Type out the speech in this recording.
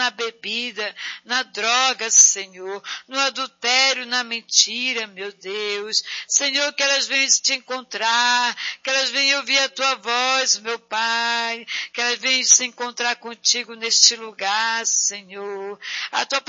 na bebida, na droga, Senhor, no adultério, na mentira, meu Deus. Senhor, que elas venham te encontrar, que elas venham ouvir a tua voz, meu Pai, que elas venham se encontrar contigo neste lugar, Senhor. A tua